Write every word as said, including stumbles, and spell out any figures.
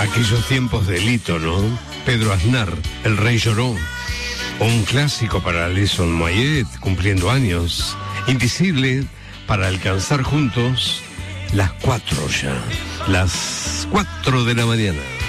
Aquellos tiempos de Lito, ¿no? Pedro Aznar, El Rey Lloró. O un clásico para Alison Moyet, cumpliendo años. Invisible, para alcanzar juntos las cuatro ya. Las cuatro de la mañana.